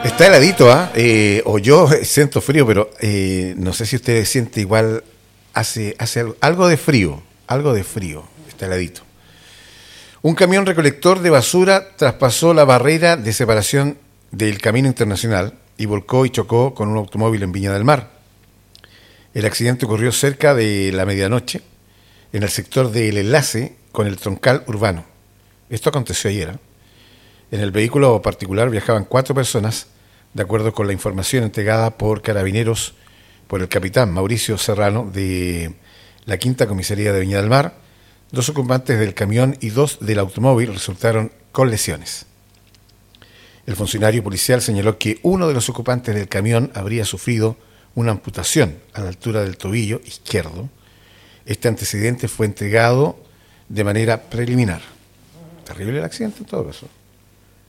Está heladito, ¿ah? O yo siento frío, pero no sé si usted siente igual, hace algo de frío, está heladito. Un camión recolector de basura traspasó la barrera de separación del Camino Internacional y volcó y chocó con un automóvil en Viña del Mar. El accidente ocurrió cerca de la medianoche, en el sector del enlace con el troncal urbano. Esto aconteció ayer, ¿eh? En el vehículo particular viajaban 4 personas, de acuerdo con la información entregada por Carabineros por el capitán Mauricio Serrano de la Quinta Comisaría de Viña del Mar. 2 ocupantes del camión y 2 del automóvil resultaron con lesiones. El funcionario policial señaló que uno de los ocupantes del camión habría sufrido una amputación a la altura del tobillo izquierdo. Este antecedente fue entregado de manera preliminar. Terrible el accidente en todo caso.